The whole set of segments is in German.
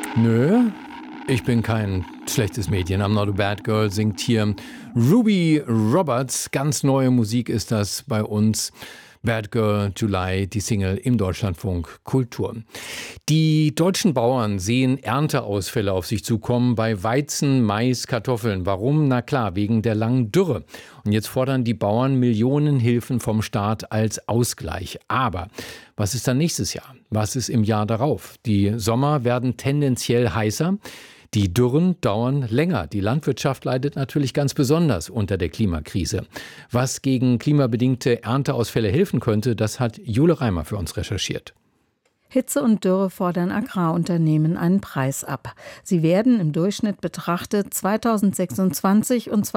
Nö, ich bin kein schlechtes Mädchen. I'm not a bad girl, singt hier Ruby Roberts. Ganz neue Musik ist das bei uns. Bad Girl July, die Single im Deutschlandfunk Kultur. Die deutschen Bauern sehen Ernteausfälle auf sich zukommen bei Weizen, Mais, Kartoffeln. Warum? Na klar, wegen der langen Dürre. Und jetzt fordern die Bauern Millionenhilfen vom Staat als Ausgleich. Aber was ist dann nächstes Jahr? Was ist im Jahr darauf? Die Sommer werden tendenziell heißer. Die Dürren dauern länger. Die Landwirtschaft leidet natürlich ganz besonders unter der Klimakrise. Was gegen klimabedingte Ernteausfälle helfen könnte, das hat Jule Reimer für uns recherchiert. Hitze und Dürre fordern Agrarunternehmen einen Preis ab. Sie werden im Durchschnitt betrachtet 2026 und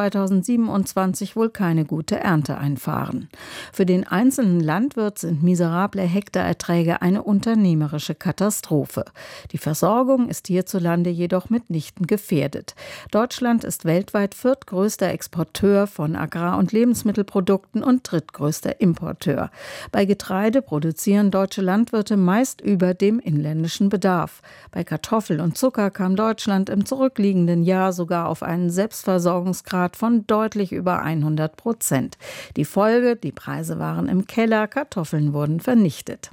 2027 wohl keine gute Ernte einfahren. Für den einzelnen Landwirt sind miserable Hektarerträge eine unternehmerische Katastrophe. Die Versorgung ist hierzulande jedoch mitnichten gefährdet. Deutschland ist weltweit viertgrößter Exporteur von Agrar- und Lebensmittelprodukten und drittgrößter Importeur. Bei Getreide produzieren deutsche Landwirte meist über dem inländischen Bedarf. Bei Kartoffel und Zucker kam Deutschland im zurückliegenden Jahr sogar auf einen Selbstversorgungsgrad von deutlich über 100%. Die Folge: die Preise waren im Keller, Kartoffeln wurden vernichtet.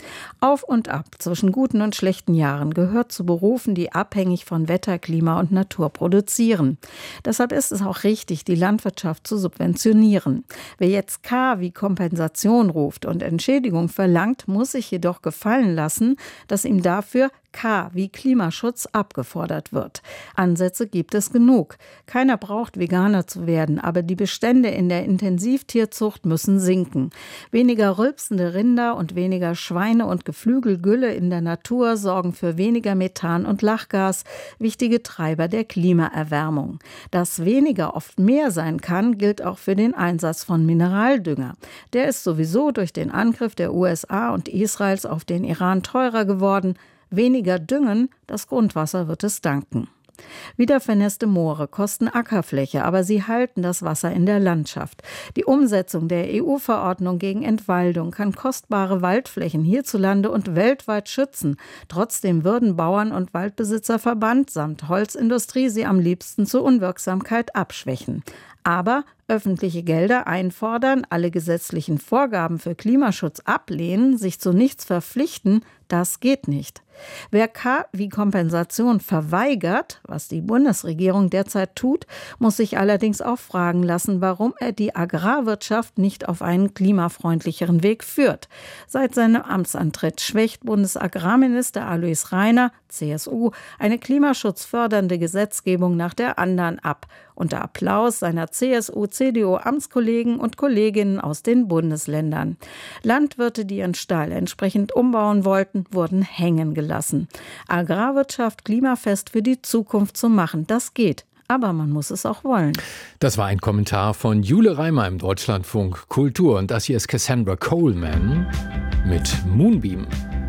Auf und ab zwischen guten und schlechten Jahren gehört zu Berufen, die abhängig von Wetter, Klima und Natur produzieren. Deshalb ist es auch richtig, die Landwirtschaft zu subventionieren. Wer jetzt K wie Kompensation ruft und Entschädigung verlangt, muss sich jedoch gefallen lassen, dass ihm dafür K wie Klimaschutz abgefordert wird. Ansätze gibt es genug. Keiner braucht Veganer zu werden, aber die Bestände in der Intensivtierzucht müssen sinken. Weniger rülpsende Rinder und weniger Schweine und Geflügelgülle in der Natur sorgen für weniger Methan und Lachgas, wichtige Treiber der Klimaerwärmung. Dass weniger oft mehr sein kann, gilt auch für den Einsatz von Mineraldünger. Der ist sowieso durch den Angriff der USA und Israels auf den Iran teurer geworden. Weniger düngen, das Grundwasser wird es danken. Wiedervernässte Moore kosten Ackerfläche, aber sie halten das Wasser in der Landschaft. Die Umsetzung der EU-Verordnung gegen Entwaldung kann kostbare Waldflächen hierzulande und weltweit schützen. Trotzdem würden Bauern und Waldbesitzerverband samt Holzindustrie sie am liebsten zur Unwirksamkeit abschwächen. Aber öffentliche Gelder einfordern, alle gesetzlichen Vorgaben für Klimaschutz ablehnen, sich zu nichts verpflichten, das geht nicht. Wer K wie Kompensation verweigert, was die Bundesregierung derzeit tut, muss sich allerdings auch fragen lassen, warum er die Agrarwirtschaft nicht auf einen klimafreundlicheren Weg führt. Seit seinem Amtsantritt schwächt Bundesagrarminister Alois Rainer, CSU, eine klimaschutzfördernde Gesetzgebung nach der anderen ab. Unter Applaus seiner CSU-CDU-Amtskollegen und Kolleginnen aus den Bundesländern. Landwirte, die ihren Stall entsprechend umbauen wollten, wurden hängen gelassen. Agrarwirtschaft klimafest für die Zukunft zu machen, das geht. Aber man muss es auch wollen. Das war ein Kommentar von Jule Reimer im Deutschlandfunk Kultur. Und das hier ist Cassandra Coleman mit Moonbeam.